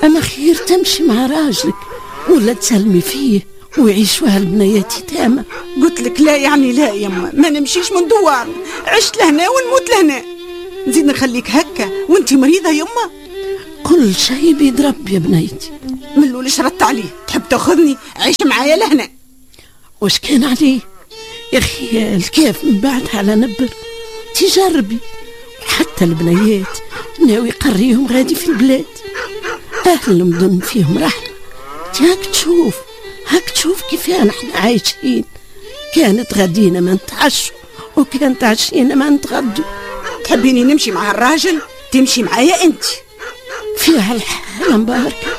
أما خير تمشي مع راجلك ولا تسلمي فيه ويعيشوا هالبنيات يتامى. قلت لك لا يعني لا يما، ما نمشيش من دوار، عشت لهنا ونموت لهنا، نزيد نخليك هكا وانتي مريضة يما؟ كل شيء بيد ربي يا بنيتي. من الأول شرطت عليه تحب تاخذني عيش معايا لهنا. وش كان عليه يا أخي؟ الكيف من بعد على نبر تجربي، وحتى البنيات ناوي قريهم غادي في البلاد، أهل المدن فيهم رحمة. هاك تشوف كيف نحن عايشين، كانت غدينا ما نتعشوا وكانت عشينا ما نتغدوا. تحبيني نمشي مع الراجل؟ تمشي معايا انت في هالحالة مباركة